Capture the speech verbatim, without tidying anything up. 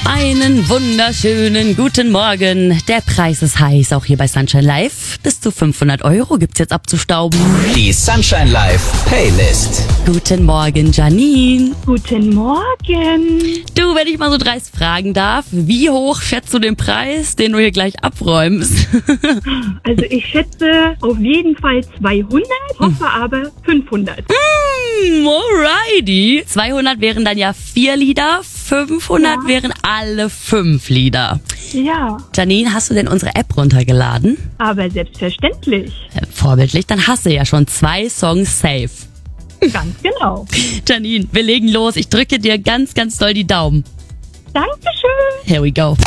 Einen wunderschönen guten Morgen. Der Preis ist heiß, auch hier bei Sunshine Live. Bis zu fünfhundert Euro gibt's jetzt abzustauben. Die Sunshine Live Playlist. Guten Morgen, Janine. Guten Morgen. Du, wenn ich mal so dreist fragen darf, wie hoch schätzt du den Preis, den du hier gleich abräumst? Also ich schätze auf jeden Fall zweihundert, hoffe aber fünfhundert. Mm, alrighty. zweihundert wären dann ja vier Lieder, fünfhundert Ja. wären alle fünf Lieder. Ja, Janine, hast du denn unsere App runtergeladen? aber selbstverständlich. Äh, vorbildlich, dann hast du ja schon zwei Songs safe. Ganz genau. Janine, wir legen los. Ich drücke dir ganz, ganz doll die Daumen. Dankeschön. Here we go.